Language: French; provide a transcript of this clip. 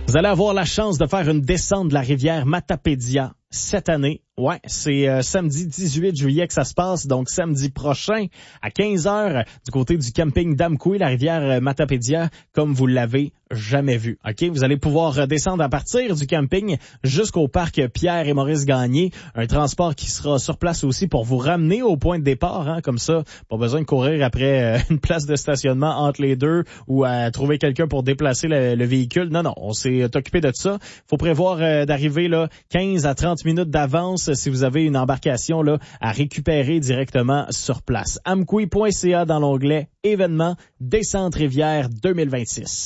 Vous allez avoir la chance de faire une descente de la rivière Matapédia cette année. Ouais, c'est samedi 18 juillet que ça se passe, donc samedi prochain à 15h du côté du camping d'Amqui, la rivière Matapédia, comme vous l'avez jamais vu. OK, vous allez pouvoir descendre à partir du camping jusqu'au parc Pierre et Maurice Gagné, un transport qui sera sur place aussi pour vous ramener au point de départ, hein, comme ça, pas besoin de courir après une place de stationnement entre les deux ou à trouver quelqu'un pour déplacer le véhicule. Non, on s'est occupé de ça. Faut prévoir d'arriver là 15 à 30 minutes d'avance si vous avez une embarcation là à récupérer directement sur place. Amqui.ca dans l'onglet événements Descente Rivière 2026.